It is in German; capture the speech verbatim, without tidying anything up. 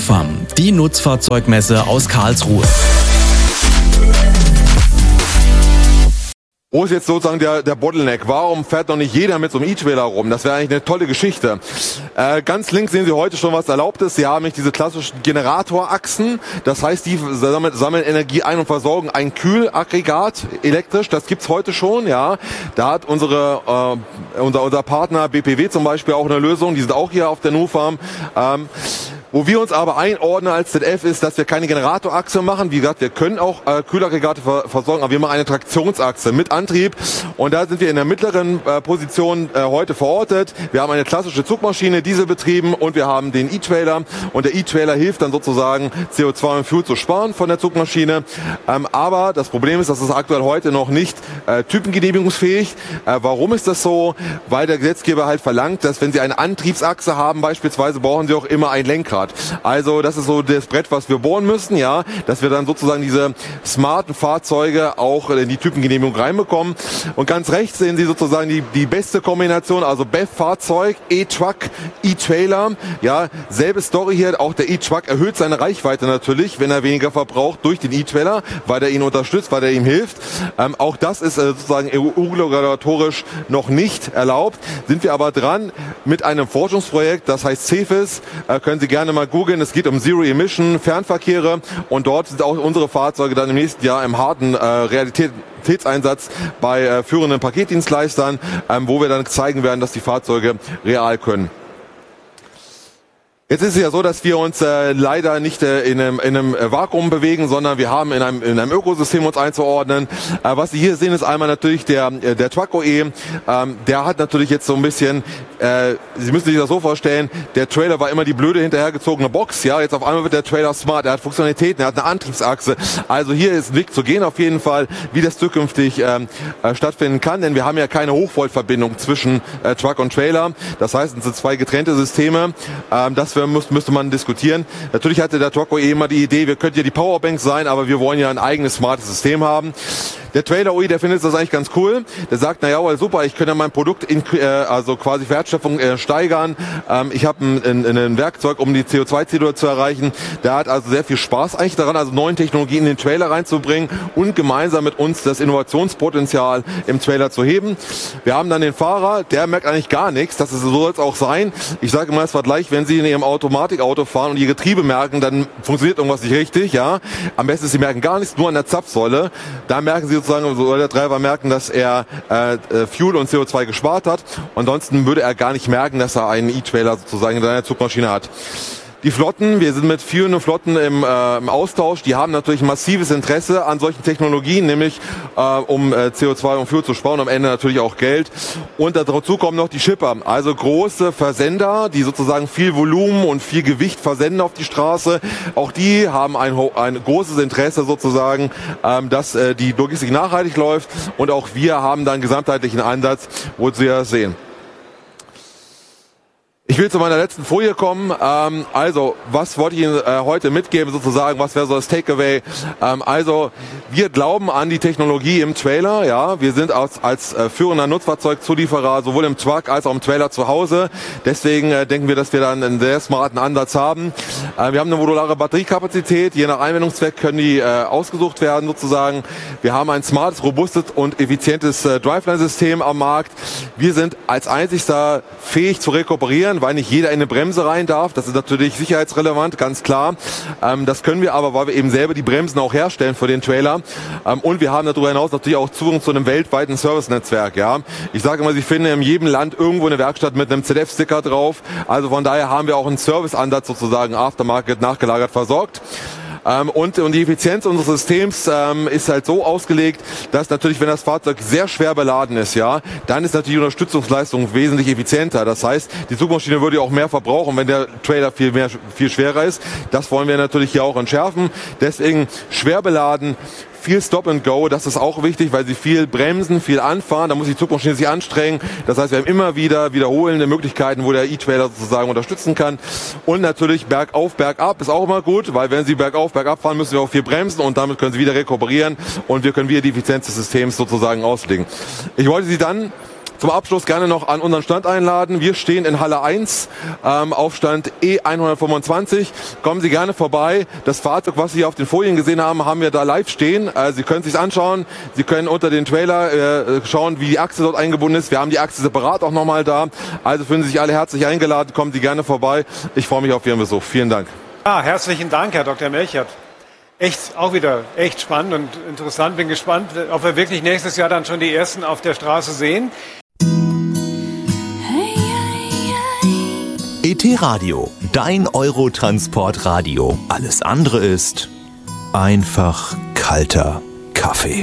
NUFAM, die Nutzfahrzeugmesse aus Karlsruhe. Wo ist jetzt sozusagen der, der Bottleneck? Warum fährt noch nicht jeder mit so einem E-Trailer rum? Das wäre eigentlich eine tolle Geschichte. Äh, ganz links sehen Sie heute schon, was erlaubt ist. Sie haben nicht diese klassischen Generatorachsen. Das heißt, die sammeln, sammeln Energie ein und versorgen ein Kühlaggregat elektrisch. Das gibt's heute schon. Ja, da hat unsere äh, unser, unser Partner B P W zum Beispiel auch eine Lösung. Die sind auch hier auf der NUFAM. Ähm, Wo wir uns aber einordnen als Z F ist, dass wir keine Generatorachse machen. Wie gesagt, wir können auch äh, Kühlaggregate ver versorgen, aber wir machen eine Traktionsachse mit Antrieb. Und da sind wir in der mittleren äh, Position äh, heute verortet. Wir haben eine klassische Zugmaschine, dieselbetrieben, und wir haben den E-Trailer. Und der E-Trailer hilft dann sozusagen, C O zwei und Fuel zu sparen von der Zugmaschine. Ähm, aber das Problem ist, dass es aktuell heute noch nicht äh, typengenehmigungsfähig. Äh, warum ist das so? Weil der Gesetzgeber halt verlangt, dass wenn Sie eine Antriebsachse haben beispielsweise, brauchen Sie auch immer ein Lenkrad. Also das ist so das Brett, was wir bohren müssen, ja, dass wir dann sozusagen diese smarten Fahrzeuge auch in die Typengenehmigung reinbekommen. Und ganz rechts sehen Sie sozusagen die, die beste Kombination, also B E V-Fahrzeug, E-Truck, E-Trailer. Ja, selbe Story hier, auch der E-Truck erhöht seine Reichweite natürlich, wenn er weniger verbraucht durch den E-Trailer, weil er ihn unterstützt, weil er ihm hilft. Ähm, auch das ist äh, sozusagen E U-regulatorisch noch nicht erlaubt. Sind wir aber dran mit einem Forschungsprojekt, das heißt C E F I S, äh, können Sie gerne mal googeln. Es geht um Zero Emission Fernverkehre, und dort sind auch unsere Fahrzeuge dann im nächsten Jahr im harten äh, Realitätseinsatz bei äh, führenden Paketdienstleistern, ähm, wo wir dann zeigen werden, dass die Fahrzeuge real können. Jetzt ist es ja so, dass wir uns äh, leider nicht äh, in, einem, in einem Vakuum bewegen, sondern wir haben in einem, in einem Ökosystem uns einzuordnen. Äh, was Sie hier sehen, ist einmal natürlich der, der Truck O E. Ähm, der hat natürlich jetzt so ein bisschen, äh, Sie müssen sich das so vorstellen, der Trailer war immer die blöde hinterhergezogene Box. Ja, jetzt auf einmal wird der Trailer smart, er hat Funktionalitäten, er hat eine Antriebsachse. Also hier ist ein Weg zu gehen auf jeden Fall, wie das zukünftig ähm, äh, stattfinden kann, denn wir haben ja keine Hochvoltverbindung zwischen äh, Truck und Trailer. Das heißt, es sind zwei getrennte Systeme. Ähm, das Müsste, müsste man diskutieren. Natürlich hatte der Truck O E immer die Idee, wir könnten ja die Powerbank sein, aber wir wollen ja ein eigenes smartes System haben. Der Trailer O E, der findet das eigentlich ganz cool. Der sagt, na ja, well, super, ich könnte ja mein Produkt in, äh, also quasi Wertschöpfung äh, steigern. Ähm, ich habe ein, ein, ein Werkzeug, um die C O zwei Ziele zu erreichen. Der hat also sehr viel Spaß eigentlich daran, also neuen Technologien in den Trailer reinzubringen und gemeinsam mit uns das Innovationspotenzial im Trailer zu heben. Wir haben dann den Fahrer, der merkt eigentlich gar nichts. Das ist, so soll es auch sein. Ich sage immer, es war gleich, wenn Sie in Ihrem Automatikauto fahren und Ihr Getriebe merken, dann funktioniert irgendwas nicht richtig. Ja, am besten ist, Sie merken gar nichts, nur an der Zapfsäule. Da merken Sie sozusagen, soll der Treiber merken, dass er äh, Fuel und C O zwei gespart hat. Ansonsten würde er gar nicht merken, dass er einen E-Trailer sozusagen in seiner Zugmaschine hat. Die Flotten, wir sind mit führenden Flotten im, äh, im Austausch, die haben natürlich massives Interesse an solchen Technologien, nämlich äh, um äh, C O zwei und Fuel zu sparen, am Ende natürlich auch Geld. Und dazu kommen noch die Shipper, also große Versender, die sozusagen viel Volumen und viel Gewicht versenden auf die Straße. Auch die haben ein, ein großes Interesse sozusagen, ähm, dass äh, die Logistik nachhaltig läuft, und auch wir haben da einen gesamtheitlichen Ansatz, wo Sie ja sehen. Ich will zu meiner letzten Folie kommen. Ähm, also, was wollte ich Ihnen äh, heute mitgeben sozusagen? Was wäre so das Takeaway? Ähm, also, wir glauben an die Technologie im Trailer. Ja, wir sind als, als äh, führender Nutzfahrzeugzulieferer sowohl im Truck als auch im Trailer zu Hause. Deswegen äh, denken wir, dass wir dann einen sehr smarten Ansatz haben. Äh, wir haben eine modulare Batteriekapazität. Je nach Anwendungszweck können die äh, ausgesucht werden sozusagen. Wir haben ein smartes, robustes und effizientes äh, Driveline-System am Markt. Wir sind als einzigster fähig zu rekuperieren, weil nicht jeder in eine Bremse rein darf. Das ist natürlich sicherheitsrelevant, ganz klar. Ähm, das können wir aber, weil wir eben selber die Bremsen auch herstellen für den Trailer. Ähm, und wir haben darüber hinaus natürlich auch Zugang zu einem weltweiten Servicenetzwerk. Ja, ich sage immer, Sie finden in jedem Land irgendwo eine Werkstatt mit einem Z F-Sticker drauf. Also von daher haben wir auch einen Serviceansatz sozusagen Aftermarket nachgelagert versorgt. Ähm, und, und die Effizienz unseres Systems ähm, ist halt so ausgelegt, dass natürlich, wenn das Fahrzeug sehr schwer beladen ist, ja, dann ist natürlich die Unterstützungsleistung wesentlich effizienter. Das heißt, die Zugmaschine würde ja auch mehr verbrauchen, wenn der Trailer viel mehr, viel schwerer ist. Das wollen wir natürlich hier auch entschärfen. Deswegen schwer beladen. Viel Stop and Go, das ist auch wichtig, weil sie viel bremsen, viel anfahren, da muss die Zugmaschine sich anstrengen. Das heißt, wir haben immer wieder wiederholende Möglichkeiten, wo der E-Trailer sozusagen unterstützen kann. Und natürlich bergauf, bergab ist auch immer gut, weil wenn sie bergauf, bergab fahren, müssen wir auch viel bremsen und damit können sie wieder rekuperieren und wir können wieder die Effizienz des Systems sozusagen auslegen. Ich wollte Sie dann zum Abschluss gerne noch an unseren Stand einladen. Wir stehen in Halle eins ähm, auf Stand E hundertfünfundzwanzig. Kommen Sie gerne vorbei. Das Fahrzeug, was Sie hier auf den Folien gesehen haben, haben wir da live stehen. Äh, Sie können es sich anschauen. Sie können unter den Trailer äh, schauen, wie die Achse dort eingebunden ist. Wir haben die Achse separat auch nochmal da. Also fühlen Sie sich alle herzlich eingeladen. Kommen Sie gerne vorbei. Ich freue mich auf Ihren Besuch. Vielen Dank. Ja, herzlichen Dank, Herr Doktor Melchert. Echt, auch wieder echt spannend und interessant. Bin gespannt, ob wir wirklich nächstes Jahr dann schon die ersten auf der Straße sehen. E T-Radio, dein Eurotransport-Radio. Alles andere ist einfach kalter Kaffee.